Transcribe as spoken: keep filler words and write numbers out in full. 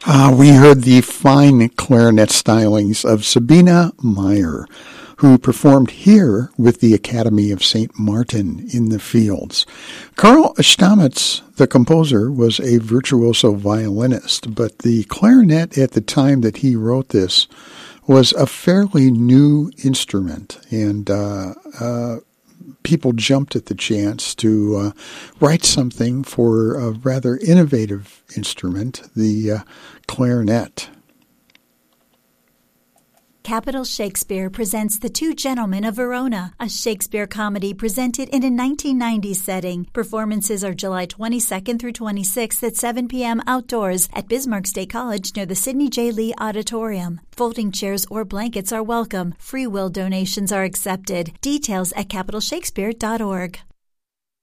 Uh, we heard the fine clarinet stylings of Sabina Meyer, who performed here with the Academy of Saint Martin in the Fields. Karl Stamitz, the composer, was a virtuoso violinist, but the clarinet at the time that he wrote this was a fairly new instrument, and uh, uh, people jumped at the chance to uh, write something for a rather innovative instrument, the uh, clarinet. Capitol Shakespeare presents The Two Gentlemen of Verona, a Shakespeare comedy presented in a nineteen nineties setting. Performances are July twenty-second through twenty-sixth at seven p.m. outdoors at Bismarck State College near the Sidney J. Lee Auditorium. Folding chairs or blankets are welcome. Free will donations are accepted. Details at capital shakespeare dot org.